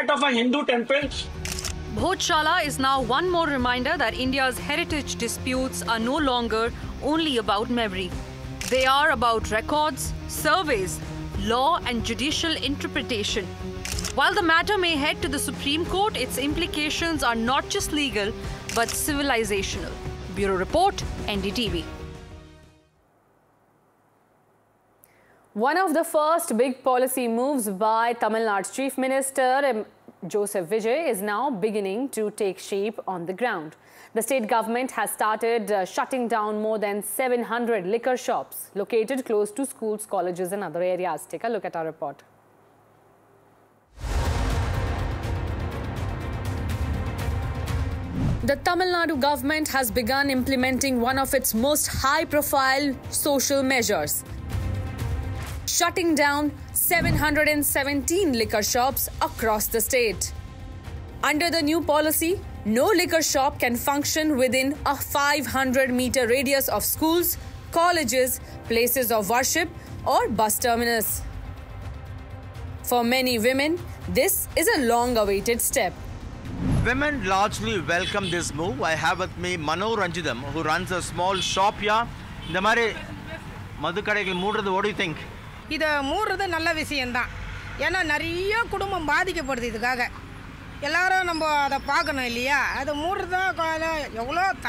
that of a Hindu temple. Bhojshala is now one more reminder that India's heritage disputes are no longer only about memory. They are about records, surveys, law and judicial interpretation. While the matter may head to the Supreme Court, its implications are not just legal but civilizational. Bureau Report, NDTV. One of the first big policy moves by Tamil Nadu's Chief Minister Joseph Vijay is now beginning to take shape on the ground. The state government has started shutting down more than 700 liquor shops located close to schools, colleges and other areas. Take a look at our report. The Tamil Nadu government has begun implementing one of its most high-profile social measures, shutting down 717 liquor shops across the state. Under the new policy, no liquor shop can function within a 500-meter radius of schools, colleges, places of worship or bus terminus. For many women, this is a long-awaited step. Women largely welcome this move. I have with me Mano Ranjidam, who runs a small shop here. இந்த மாதிரி மதுக்கடைகள் மூடுறது, what do you think? இதை மூடுறது நல்ல விஷயம்தான். ஏன்னா நிறைய குடும்பம் பாதிக்கப்படுது இதுக்காக. எல்லாரும் நம்ம அதை பார்க்கணும் இல்லையா? அதை மூடுறதா எவ்வளோ